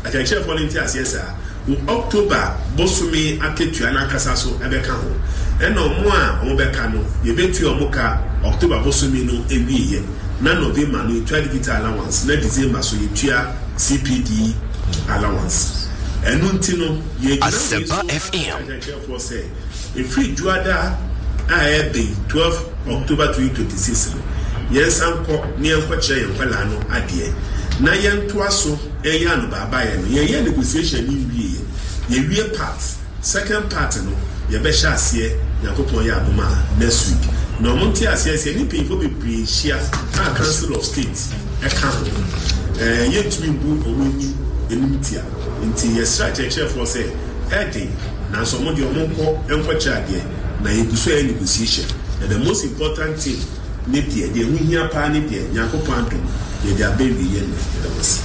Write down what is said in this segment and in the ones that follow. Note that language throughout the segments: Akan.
attention volunteers yes sir October bosumi aketua na kasa so ebeka ho ena omo a obeka no yebetu omoka October bosumi no ewiye na November no etua digital allowance na December so yetua CPD allowance enu ntino ye Asempa FM for say if we juada a day 12 October 2026 yes anko ni enko kire yenkwala no ade na yentoa so eya no baba ye no ye negotiation ni wie part second part no ye be sha ase yakopon ya adoma next week no monti ase ase ni pin for be pressure a council of state e ka ho yetumi bu omuni enimtia nti ye strategy for say heading na so mo de omonko enko chade na yeguso ya negotiation and the most important thing ne de ehia pa ne de yakopon adom ye de abebi ye no was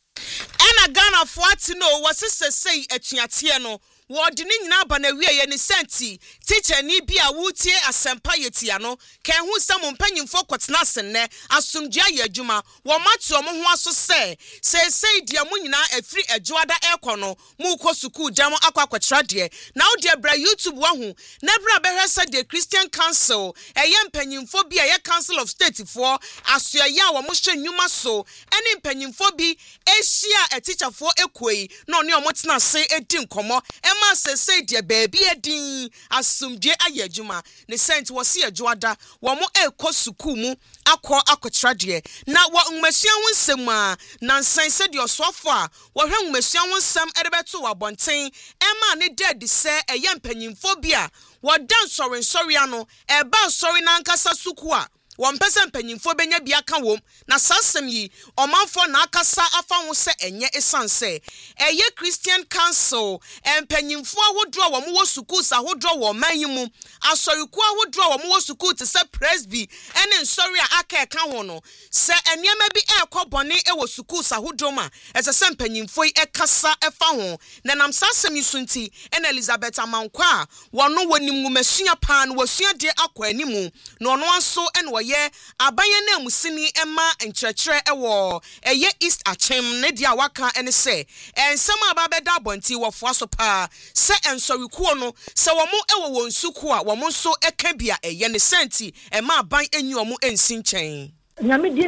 Ghana fuati no wasise sei atuatie no wodi ni nyina ba na wiye ni senti teacher ni bia wutie asempa yetia no kan hu sam mpanyimfo kwotena senne asomdua ye adwuma wo mato mo ho aso sei dia mu nyina afiri adwoada ekono mu ko suku jamo akwakwatra de na wo de bra YouTube wa hu na bra behwese de Christian Council eye mpanyimfo bia ye Council of State for asoya wo mo hwe nnwuma so ene mpanyimfo bi ehia teacher for ekoi no ne omotena se edi nkomo ma say dia baby edin asumdwe ayadwuma ne sent wo se adwoada wo mo ekosuku mu akotra de na wo nwmasua wonsem a na nsan se de osofo a wo hwe nwmasua wonsem erebeto wo abonten ma ne dead se eye mpanyimfo bia wo dan sorry ano eba sorry na nkasa suku a Wampesa mpanyimfo benya bia ka wom na sasem yi omanfo na akasa afa ho se enye esanse eye Christian Council mpanyimfo ahodro wo mo suku sa ahodro wo manyimu asoriku ahodro wo mo suku te se presby ene nsori a aka ka ho no se eniema bi ekobone ewo suku sa ahodro ma esese mpanyimfo yi ekasa efa ho na nam sasem yi sunti ene Elizabeth Amankwa wono wonim masua pa no wasua de akwa animu na ono aso ene ye abaye na musini ema nkyerkyere ewo eye East Achem ne dia waka ene se ensem ababeda bonti wofo aso pa se ensorikuo no se wo mo ewo wonsuku a wo mo so eka bia eye ne senti ema aban enyi wo mo ensi nchen. We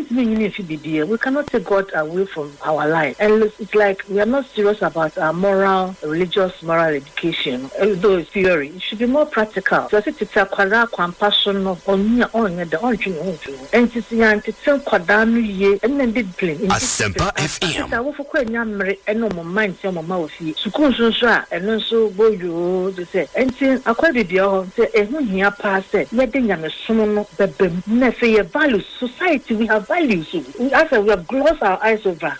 cannot take God away from our life. And it's like we are not serious about our religious moral education. Although it's theory, it should be more practical. So it's a compassion of on the origin. And it's the anti-film quadanu ye and then did play. Asempa FM. I will for and no mind some of my feet. Sukunshra and also boyo to say. And since I called it your say, and when he passed it, let them a son of the nefe values society. We have values. We have glossed our eyes over.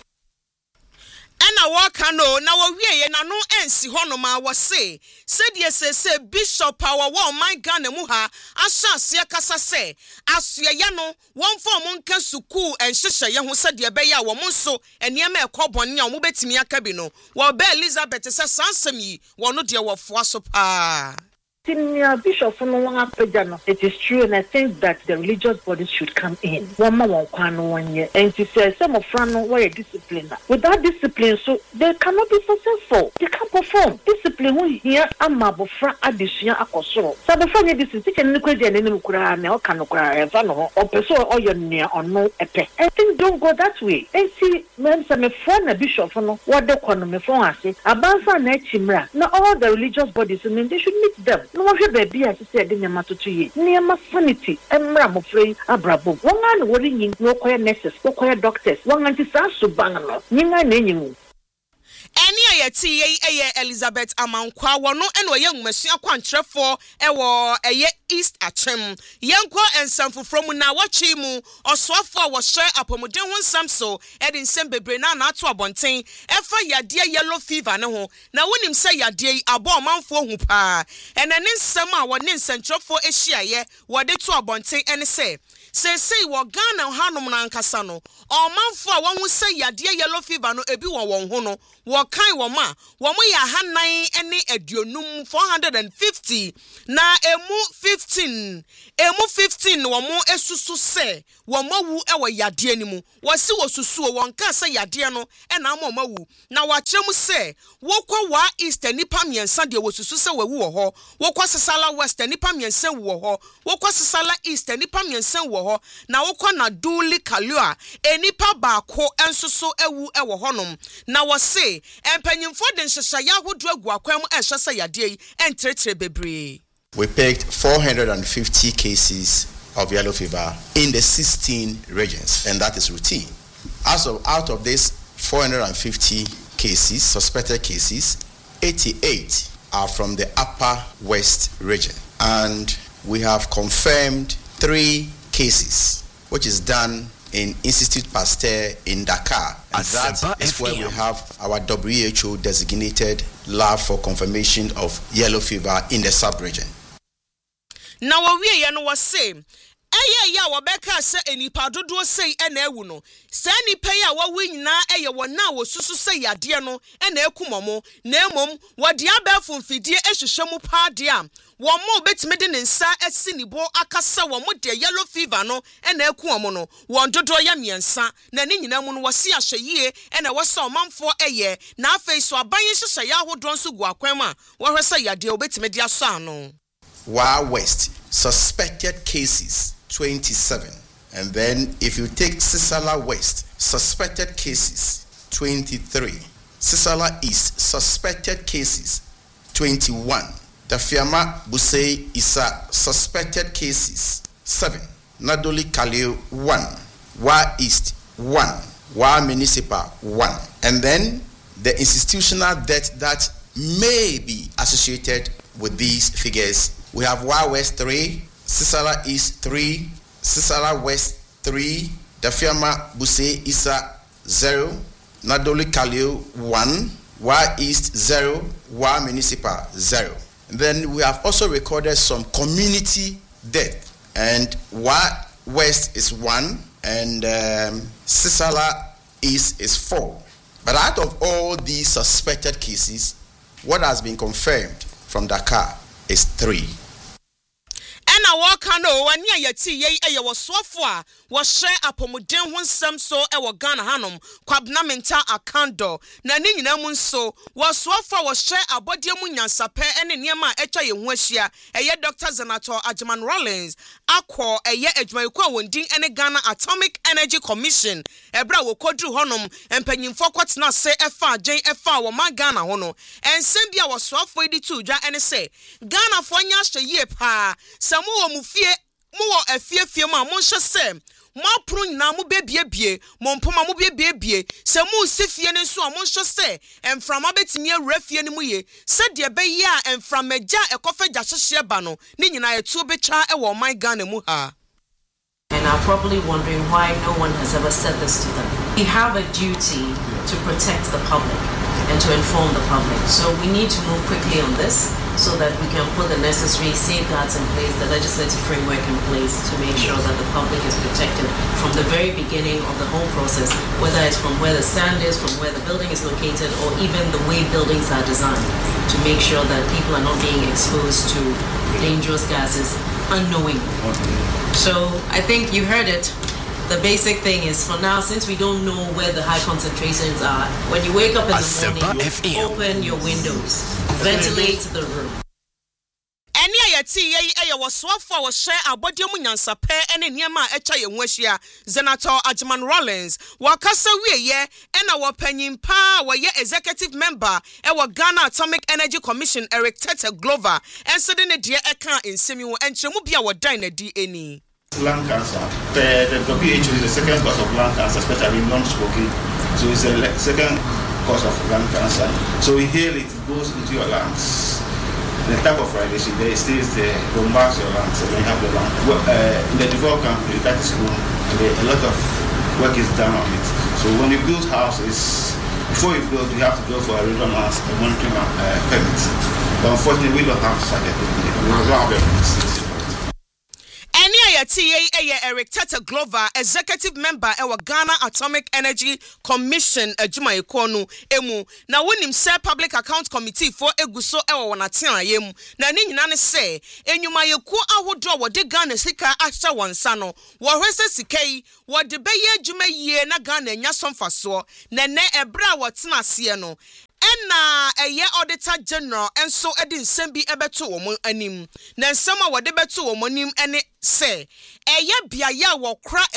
Ena waka no na wo wieye na no ensi hono ma wo se die se bishop power wo man Ghana mu ha asase kasa se asoya no won form nka suku enhyehyɛ ye ho se de be ya wo mo so eniema ekobone a wo betimi aka bi no wo be Elizabeth se sansem yi wo no de wo foa so pa. Senior Bishop it is true, and I think that the religious bodies should come in. One year, and she says some of them were disciplined. Without discipline, so they cannot be successful. They can't perform. Discipline here. I'm a bofra addition akoso. So before you this is can look at the enemy or can or person or your near or no epe. I think don't go that way. And see, men some a friend a bishop what the economy for us. Abansa na chimra. Now all the religious bodies, I mean, they should meet them. No one baby as said in Yamato to ye. Near my sanity, and Ramofrey, Abrabo. One man worrying no quiet nurses, no quiet doctors, one anti Sasu Bangalo, Ninga Nenu. Eni ayeti eye Elizabeth Amankwa wono eno ye nwmasua kwantrefo ewo eye East Achem yenkwa ensamfo from na wachi mu osofo a wo hye apomuden ho nsam so edi nsem bebre na na ato abonten efa yade yellow fever ne ho na wonim se yade abo manfo hu pa enane nsam a wone nsentrefo ehia ye wode to abonten ene se say wo Ghana hanom na nkasa no omanfo a won say yade yellow fever no ebi won ho no wo kan wo ma wo mo ya hanan ene aduonum 450 na emu 15 wo mo esusu se wo mawu e wo yade animu wo si wo susu won ka say yade no e na mo mawu na wa kyerem se wo kwa wa east nipa miensa de wo susu se wawu wo ho wo kwa sesala west nipa miensa wo ho wo kwa sesala east nipa miensa wo ho na wo kwa na duli kalua enipa baako ensoso ewu e wo honom na wo se empanyimfo de nhyehyɛ yahodo agu akwam ehye se yade yi entretre bebre. We picked 450 cases of yellow fever in the 16 regions, and that is routine. Out of this 450 cases, suspected cases, 88 are from the Upper West region. And we have confirmed 3 cases, which is done in Institut Pasteur in Dakar. And that is where we have our WHO designated lab for confirmation of yellow fever in the sub-region. Now we are no say ya wabeka se enipa dodo sei ena ewu no se nipa ya wawu nyina eye wona wo susu se yade no ena ekumomo na emom wode abefo mfidie ehwehwemu paade a wo mo betime de nsa esi nibo akasa wo mo de yellow fever no ena ekuomo no won dodo ya miensa na ni nyina mu no wose ahweyie ena wose omanfo eye na afei so aban hyehyɛ ya hodo nso gu akwam a wo hwese yade obetime de aso ano. Wa West suspected cases 27, and then if you take Sisala West, suspected cases 23, Sisala East, suspected cases 21, Dafiama Busei Isa, suspected cases 7, Nadoli Kaleo 1, Wa East 1, Wa Municipal 1, and then the institutional death that may be associated with these figures. We have Wa West 3, Sisala East 3, Sisala West 3, Dafiama Busei Isa 0, Nadoli Kaleo 1, Wa East 0, Wa Municipal 0. And then we have also recorded some community death, and Wa West is 1, and Sisala East is 4. But out of all these suspected cases, what has been confirmed from Dakar is 3. Ena waka no wani ayati ye eye wosofo a wo hye apomuden ho nsem so e wo Ghana hanom kwabna mental akando na ni nyina mu nso wosofo wo hye abodie mu nyansape ene niema etwa ye ho ahia eye Dr. Zenator Ajman Rollins akọ eye adwumayeko a wondin ene Ghana Atomic Energy Commission ebra wo kodru honom empanyimfo kwatena se efa agen efa wo ma Ghana ho no ensem bia wosofo edi tu dwa ene se Ghana fo nya hye ye pa samu wo mufie mu wo afiefie ma mo hye se mo apro nyina mo bebiebie mo mpoma mo bebiebie se mu sifie ne so mo hye se emframa betimi awurafie ne mu ye se de be ye a emframaja ekofa gya hyehye ba no ne nyina etu betwa e wo man Ghana mu ha. And are probably wondering why no one has ever said this to them. We have a duty to protect the public and to inform the public. So we need to move quickly on this so that we can put the necessary safeguards in place, the legislative framework in place to make sure that the public is protected from the very beginning of the whole process, whether it's from where the sand is, from where the building is located, or even the way buildings are designed, to make sure that people are not being exposed to dangerous gases unknowingly. So I think you heard it. The basic thing is, for now, since we don't know where the high concentrations are, when you wake up in the morning, you open your windows, ventilate the room. Eni ayati ye wosofo wo hye abodie mu nyansape ene niema etwa ye ho ahia Senator Ajman Rollins wakasa wieye ena wo panyimpa wo ye executive member e wo Ghana Atomic Energy Commission Eric Tete Glover ensede ne de eka ensemi wo enchemu bia wo dan na di eni. Lung cancer. The WHO is the second cause of lung cancer, especially non-smoking. So it's the second cause of lung cancer. So inhale it, goes into your lungs. The type of radiation there stays there, bombards your lungs, and then you have the lung. In the developed country, that is good. A lot of work is done on it. So when you build houses, before you build, you have to go for a redundance monitoring permit. But unfortunately, we don't have such a thing. We don't have it. TA Eric Tata Glover, executive member ewa Ghana Atomic Energy Commission adwuma ekonu emu na wonim say public account committee for eguso ewa wanatia yemu na ni nyina ne say enyuma yeku ahodo wode Ghana sika ahya wonsa no wo hwese sikai wode beye adwuma yie na Ghana nya somfaso na ne ebra wotena ase no Ena eye auditor general enso edi nsem bi ebeto wo mo anim na nsem a wode beto wo mo anim ene se eye biaya wo kra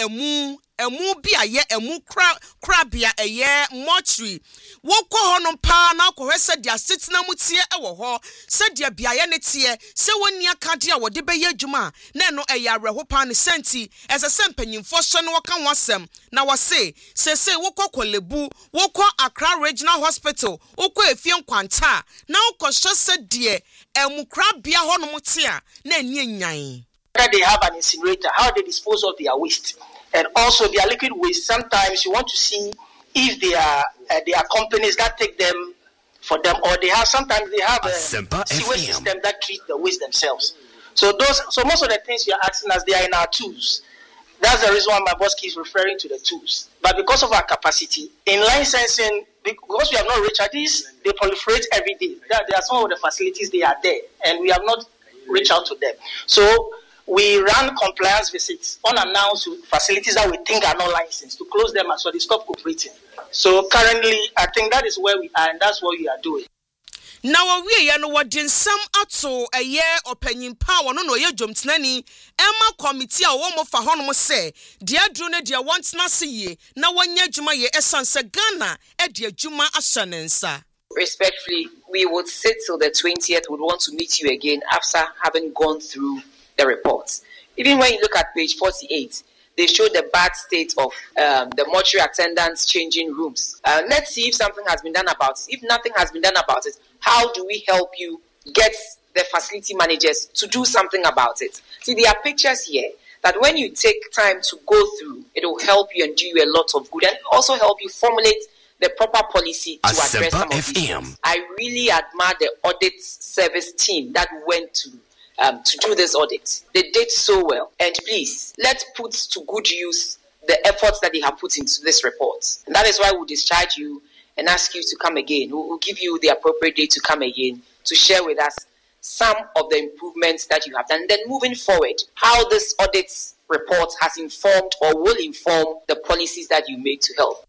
emu biaye emu kra bia eye mortuary wo kɔ hɔ no pa na akɔhwɛ dia setena mutie ɛwɔ hɔ sɛ dia biaye ne tie sɛ woni akade a wode bɛyɛ adwuma na no ɛyɛ awerɛho pa ne senti ɛsɛ sɛ mpanyimfo hyɛ no wɔka wɔsɛm na wɔse sese wo kɔ Kolebu wo kɔ Accra Regional Hospital wo kɔ Efie Nkwanta na wo kɔ hyɛ sɛ die emu kra bia hɔ no mutie na enie nyan. They have an incinerator, how they dispose of their waste. And also their liquid waste, sometimes you want to see if they are companies that take them for them, or sometimes they have a sewage system that treats the waste themselves. So most of the things you are asking us, they are in our tools. That's the reason why my boss keeps referring to the tools. But because of our capacity, in licensing, because we have not reached this, they proliferate every day. There are some of the facilities, they are there, and we have not reached out to them. So we run compliance visits unannounced to facilities that we think are not licensed to close them so they stop cooperating. So currently, I think that is where we are, and that's what we are doing. Now we ya no wodi nsam ato eye opanyimpa wono no ye dwomtenani ema committee a wo mo fa hono se dia dru ne dia wantena se ye na wanya adwuma ye esanse Ghana e dia adwuma ahyanensa. Respectfully, we would sit till the 20th. Would want to meet you again after having gone through the reports. Even when you look at page 48, they show the bad state of the mortuary attendants changing rooms. Let's see if something has been done about it. If nothing has been done about it, how do we help you get the facility managers to do something about it? See, there are pictures here that when you take time to go through, it will help you and do you a lot of good and also help you formulate the proper policy to address some of these things. I really admire the audit service team that went to do this audit. They did so well. And please, let's put to good use the efforts that they have put into this report. And that is why we'll discharge you and ask you to come again. We'll give you the appropriate day to come again to share with us some of the improvements that you have done. And then moving forward, how this audit report has informed or will inform the policies that you make to help.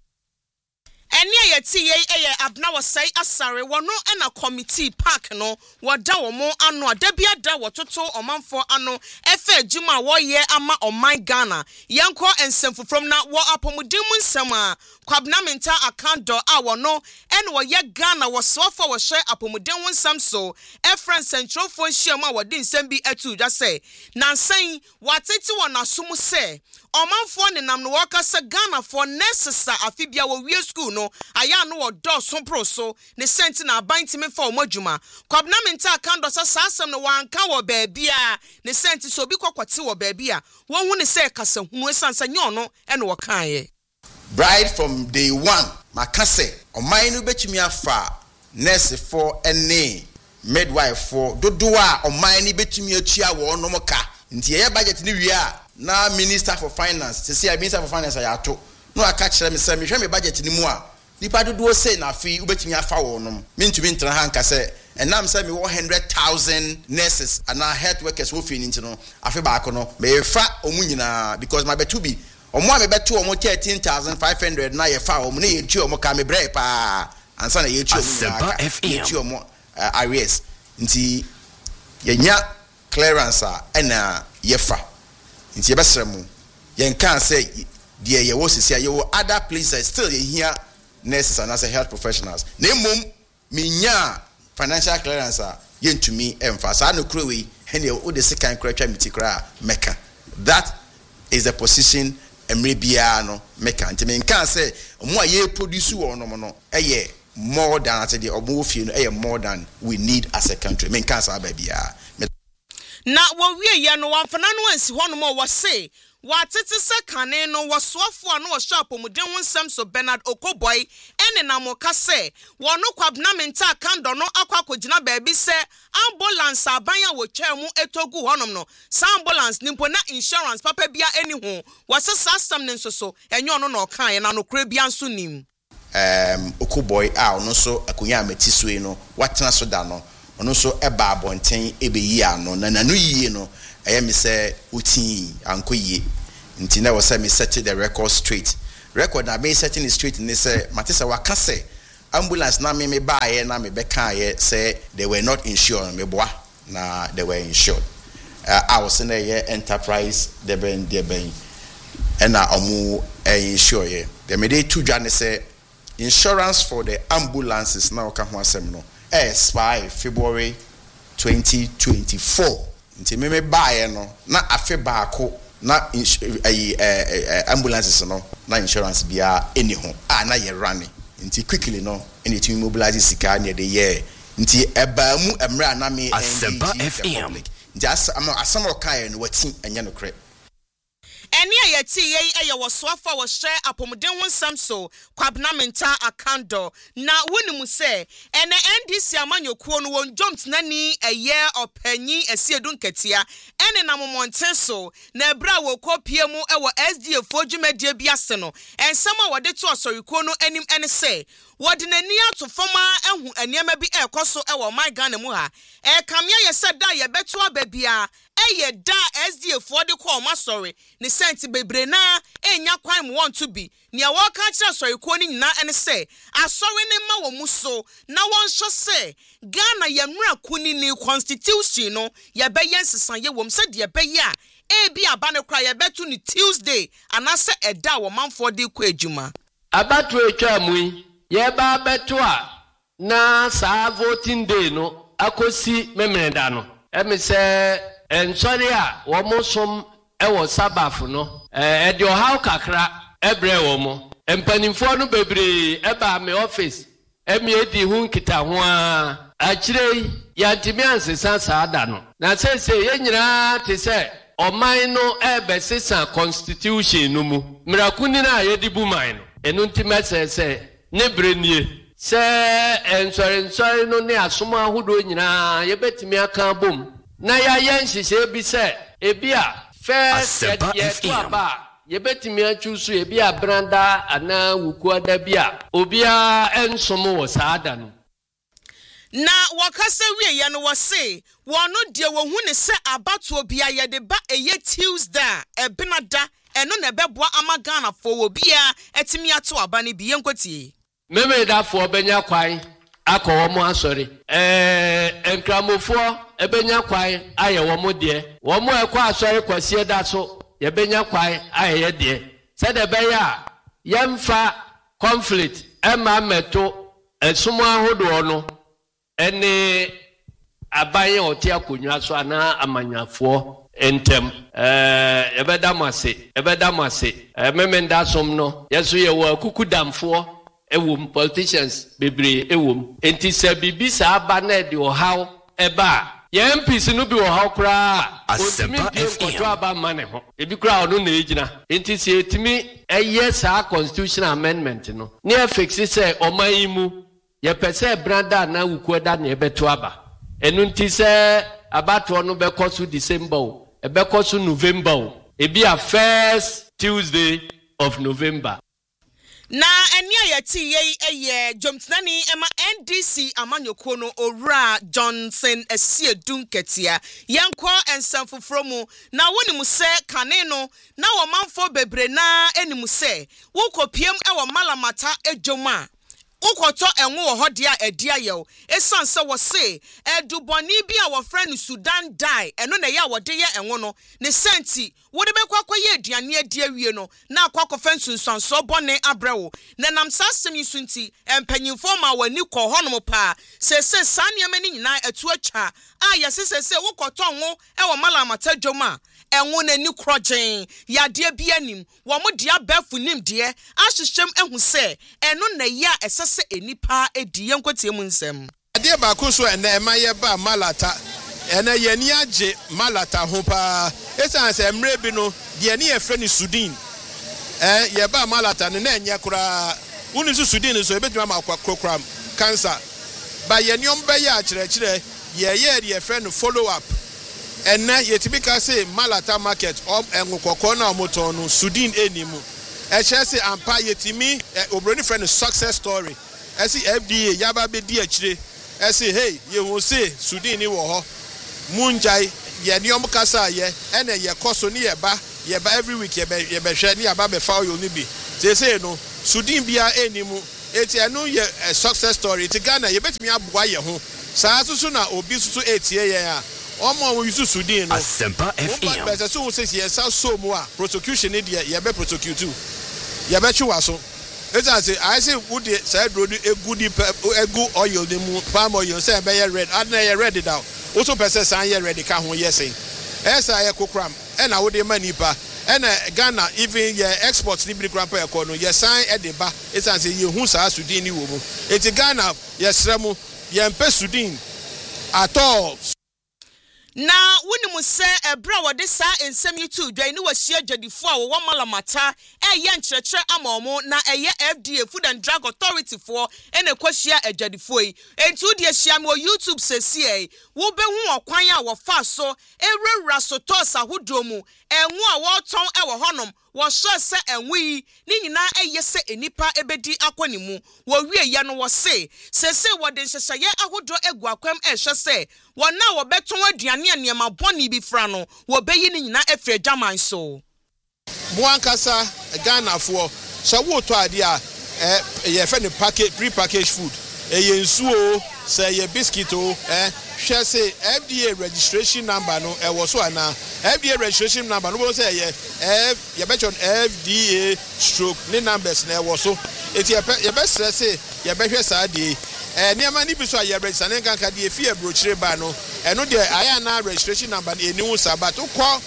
Enya ye abna wasai asare wono ena committee park no wada womo ano adabia da wototo omanfo ano efe adwuma wo ye ama oman Ghana yenko ensemfu from na wo apomudin mu nsem a kwabna menta account do a wono ene wo ye Ghana wo sofo wo hye apomudin wo nsem so efren central phone hye ma wodi nsem bi atu dwa say nansan wateti wona som se omanfo ne nam no waka se Ghana for necessary afibia wo wie school no aya no odo so proso ne senti na abantime fa omadwuma kwabna menta account do sasasem no wanka wo baabia ne senti so bi kokote wo baabia wo hu ne se kasa hunu esansa nyo no ene wo kaaye bride from day one makase oman no betumi afa nurse for ene midwife for dodoa oman ni betumi atua wo no moka nti ye budget ni wi a na minister for finance se say minister for finance ayato no aka kire me say me hwe me budget ni mu a nipa dodo say na afi ubetumi afa wo no mentumi ntra ha nka say enam say me 100,000 nurses and health workers wo fi ni nti no afi ba ko no me fa omu nyina because my betu bi omo a me betu omo 13,500 na ye fa omo na ye tu omo ka me bre pa ansa na ye tu omo areas nti ye nya clearance na ye fa nti ye besremu ye nkan say de ye wo sisi ye wo other places still ye here nurses and as health professionals na mum minya financial clearance ye ntumi emphasize no krowe ene o de second kratwa mitikra meka. That is the position emrebia no meka nti me nkan say omo a ye produce wo no no eye more than at the omo fie no eye more than we need as a country me nkan say ba bia na wo wie ye no wamfana no ansi hono mo wo se watete se kane no wosoafo ano wo shop muden wonsam so Bernard Okoboy ene na moka se wono kwabna menta kando no akwakogina baabi se ambulance abanya wo twam etogu honom no sa ambulance nimpo na insurance papa bia eni ho wose system ne nsoso enyo no na okan na no kra bia nso nim Okoboy a ono so akonya amati so no watena so da no ono so eba abonten ebeyi ano na nanu yie no me say uti ankoyie nti na wo say me set the record straight record na me setting it straight ni say matisa waka say ambulance na me baaye na me beka ye say they were not insured me boa na they were insured I was in a enterprise de ben and na omu insure ye the me dey two dwane say insurance for the ambulances now ka ho asem no expire February 2024 nti me baaye no na afe baako na ambulances no na insurance bia eni ho na ye run nti quickly no eni to mobilize sika na de ye nti eba mu emra na me Asempa FM nti asam okaye no wati enya no kre eni ayeti ye eye wosoafa wo hye apomden wonsam so kwabna menta akando na wonimu se ene NDC amanyokuo no won jomt nani eye opanyi asiedu nketia ene na momonten so na ebra wo kopie mu ewo SDF odwumadie biase no ensama wode to osorikuo no anim ene se wode nani atofoma ehu eniema bi ekoso ewo my Ghana mu ha kamya ye se da ye beto ababia eye da SDF de call ma sorry ni senti bebre na enya kwan mu want to be nia wo ka kira sorry ko ni nyina ene se asori ne ma wo muso na won hye se Ghana ye mra kuni ni constitution no ye be yensesan ye wom se de be ya bi aba ne kra ye betu ni Tuesday anase eda wo manfo de ko adwuma abatu etwa mu ye ba betu a na sa voting day no akosi memreda no emi se ensori a womosom ewo sabafo no de ohaw kakra ebre womo empanimfo no bebre eba me office emi edi hu nkita ho a akire yantimi ansesa saada no na sese ye nyina te se oman no ebesesa constitution no mu mirakuni na ye di buman no enu ntimesese ne brenie se ensori no ne asoma ahodo nyina ye betimi aka bom na ya yenhihye bi se ebia first ye aba ye betimi achusu ebia branda ana wukuada bia obia ensomo wo saada no na wakase wiye no wose wono de wo hu ne se abato obia ye de ba eye Tuesday ebenada eno na beboa ama Ghana fo wo bia etimi ato aba ne bi yenkotie meme da fo benya kwan akọ mo asori enkramofo ebenya kwan aye wo mo de wo mo ekọ asori kwasie da so ye benya kwan aye de se de be ya yemfa conflict ema meto esumo ahodo no ene abaye oti akonwa so ana amanyafo entem ebeda mase meme nda som no yeso ye wo akukudamfo ewum politicians bebre ewum enti se bibi sa aba na de ohaw eba ye MPs no bi ohaw kra Asempa FM aba mane ho ebi kra ono na ejina enti se etimi eye sa constitutional amendment no ne afix se oman mu ye pese branda na wukuoda na ebeto aba enu enti se abato no be kosu December o ebe kosu November o ebi a first Tuesday of November. Na eni ayati ye jomtnani ema NDC amanyokuo no Owura Johnson Asiedu nketia yenkọ ensamfoforo mu na wonimu se kane no na wo manfo bebre na enimu se wokopiem ewo malamata ejoma ukoto enwo wo hode a edia yew esanse wo se eduboni bi a wo friend Sudan die eno na ya wode ye enwo no ne senti wode bekwakwa ye aduane adia wie no na akwakwa nsunsanso bone abrewo na nam sasem yisunti empanyimfo ma wani kọ honom pa se sane amani nyina atu atwa a yesese wokoto nwo ewo malamata dwoma enwo na ni krogen yade bia nim wo mo dia bafu nim de ahyehyem ehu se eno na ya esese enipa edi yenkotie mu nsem ade ba ko so ena ema ye ba malata ena ye ni age malata ho pa esan se mre bi no de ne ye frɛ ni Sudin ye ba malata ne na enya kura uni su Sudin so ebetuma ma kwakram cancer ba ye ni omba ya kyerɛkyerɛ ye de frɛ no follow up ena ye tibika say malata market engukoko na omoton no Sudin enimu Echese ampa yetimi obroni friend success story. Esi FDA yaba be di akire. Esi hey ye wo se Sudin ni wo ho. Munjai ye ni omkasa ye ene ye koso ni ye ba every week ye be hwe ni aba be fa yo ni bi. Say no Sudin bia enimu eti enu ye success story. Ti Ghana ye betimi aboa ye ho. Saa susu na obi susu etie ye a. Omo wo yusu Sudin no. Asempa FM. But so wo say yes so mo a prosecution ni de ye be prosecute. Ya bechi waso say I say would say road egu oil the palm oil say be red adna ye ready down also person san ye ready ka ho yes esa ye kokram e na wo de manipa e na Ghana even ye exports ni bi krampa e ko no ye san e de ba say ye hu sa Sudin ni wo mu eti Ghana ye sremu ye mpe Sudin at all. Na wunimu se ebra wode sa ensem YouTube dwan ni wahia dwadifo a wo malamata eye nkyerɛkyerɛ amaomo na eye FDA Food and Drug Authority for ene kwahia adwadifo yi entu de ahia me YouTube sesie wo behu okwan a wo fa so ewura so tos ahodo mu enwu a wo ton e wo honom wo so se enwu yi ni nyina eye se enipa ebedi akoni mu wo wie ye no wo se sese wo de nhyehyeye ahodo egu akwam e hwe se wona wo beton aduane anema boni bi fra no wo beyi ni nyina efre German so Buankasa Ghana for so wo to ade a ye fe ne package pre-packaged food ye nsuo say ye biscuit o hwe say FDA registration number no wo so ana FDA registration number no wo say ye betchon FDA stroke ni numbers na wo so eti ye be stress ye be hwe sa de niama ni bi so ye register ne kanka de efie brochire ba no eno de aya na registration number eni wo sa but ukọ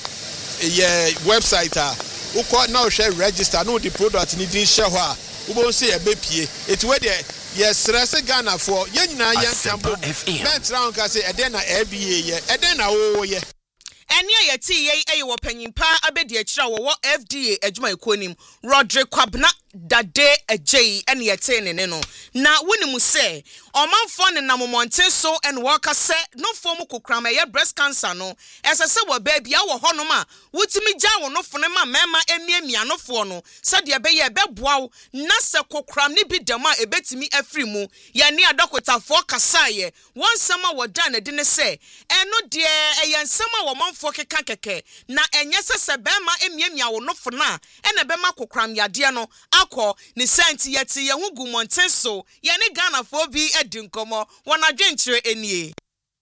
ye website a ukọ na o share register no the product ni din share ho a wo say e be pie eti we de yes stress Ghana for ye nyina ye sambo bet round ka say eden na FBA ye eden na wo ye eni ayeti ye wo panyimpa abedi akira wo FDA adwuma ekonim Roderick Kwabna dade ajei ene yete ne no na wonimu se omanfo ne namomonten so ene waka se no fom kokram ye breast cancer no esese wo baby a wo honom a wutimi gya wo no fone ma mema emiamia no fo no se de be ye beboaw na se kokram ne bi dem a ebetimi afri mu ye ne adokotafo kasaye wonsama wo dan de ne se eno de eyensama wo manfo keka keke na enye se bema emiamia wo no fona ene bema kokram yade no akọ ni senti yeti ye hu gumonten so ye ne Ghana fo bi edi nkomo wona dwenkyere enie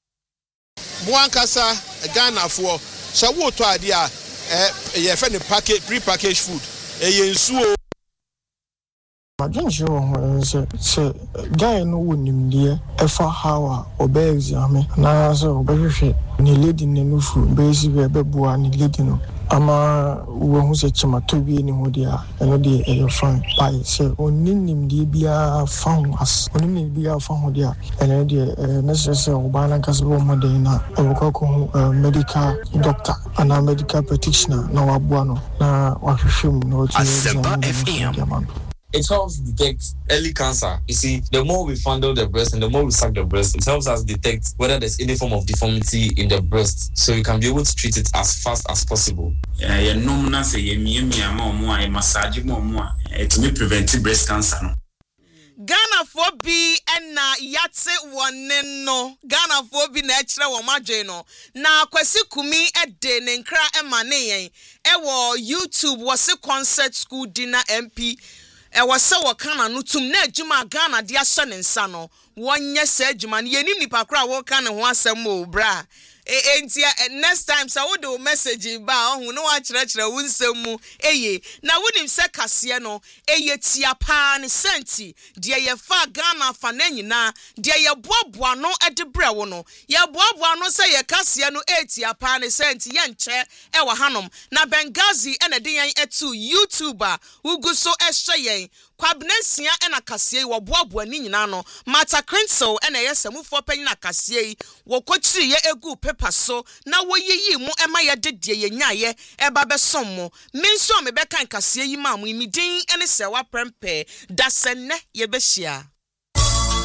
Buankasa Ghana fo so wo to ade a ye fe ne package pre-packaged food ye nsuo Majenje ho se guy no wonimdie efa hawa obe exam na so obehwehwe ni lady ne nufu bezi be bebua ni lady no ama wo hu se chimato bi ni ho dia eno de e fan pai se onimdie bia fan as onimdie bia fan ho dia eno de necessary obana kasbo modern na oboko medical doctor ana medical practitioner na wabua no na wahwehwem no FM. It helps detect early cancer. You see, the more we fondle the breast and the more we suck the breast, it helps us detect whether there's any form of deformity in the breast, so we can be able to treat it as fast as possible. Yeah, no say ye massage more to me prevent breast cancer. Ghana for bi na yatse wone no Ghana for bi na ekire wo madwe no na kwasi kumi ede ne nkra ema ne yen wo YouTube wo se concert school dinner MP was so kana no tum na adwuma Ghana de ahye ne nsa no wonye sa adwuma ne yenim nipa kra wo kana ho asem o bra entia next time sa wo do message ba ohun no wa kyerɛkyerɛ wo nsem mu eye na wonim se kase no eye tia pa ne senti de ye fa Ghana fa na nyina de ye boaboa no de brɛ wo no ye boaboa no se ye kase no etia pa ne senti ye nkyɛ e wa hanom na Benghazi na de yen etu YouTuber ugu so ehye yen Kwabnensia ena kasie wo boaboa ni nyina no Mata Crensel ena ye samufo panyin na kasie wo kokyiri ye egu mpa so na woyiyi mu ema ye dedie ye nyaye eba besom mo menso me beka nkasie yi ma mo imidin ene se wa prempe da senne ye behia